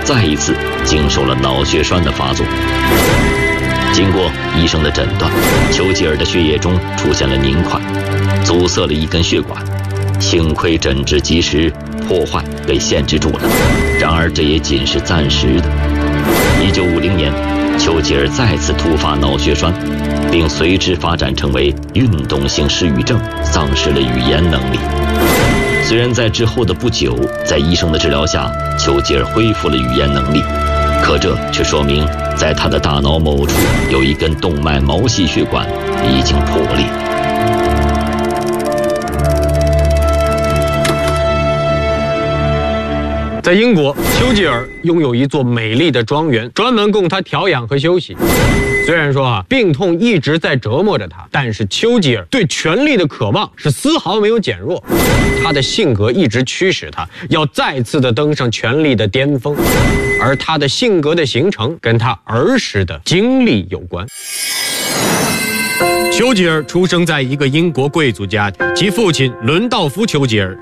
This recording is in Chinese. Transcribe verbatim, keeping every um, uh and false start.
再一次经受了脑血栓的发作。经过医生的诊断，丘吉尔的血液中出现了凝块，阻塞了一根血管。幸亏诊治及时，破坏被限制住了。然而这也仅是暂时的。一九五零年，丘吉尔再次突发脑血栓，并随之发展成为运动性失语症，丧失了语言能力。虽然在之后的不久，在医生的治疗下，丘吉尔恢复了语言能力，可这却说明在他的大脑某处有一根动脉毛细血管已经破裂。 在英国，丘吉尔拥有一座美丽的庄园，专门供他调养和休息。虽然说啊，病痛一直在折磨着他，但是丘吉尔对权力的渴望是丝毫没有减弱。他的性格一直驱使他要再次的登上权力的巅峰，而他的性格的形成跟他儿时的经历有关。丘吉尔出生在一个英国贵族家庭，其父亲伦道夫·丘吉尔